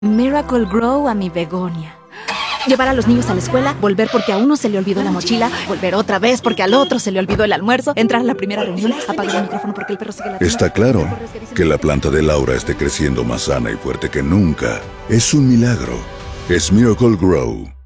Miracle Grow a mi begonia. Llevar a los niños a la escuela, volver porque a uno se le olvidó la mochila, volver otra vez porque al otro se le olvidó el almuerzo, entrar a la primera reunión, apagar el micrófono porque el perro sigue ladrando. Está claro que la planta de Laura esté creciendo más sana y fuerte que nunca. Es un milagro. Es Miracle Grow.